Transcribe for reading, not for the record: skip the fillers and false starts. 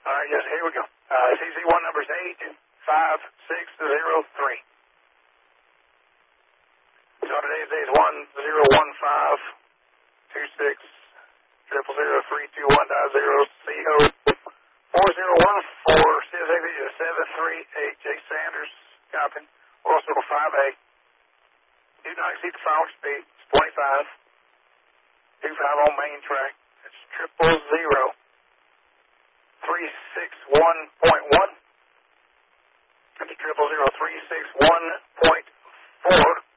All right, yes, here we go. CC1 number is 85603. So today's date is 101526003210 CO 4014 CSAV is 738 J Sanders. Copy. Also 5A. Do not exceed the final speed. It's 25. 25 on main track. It's 000 361.1. That's 000 361.4.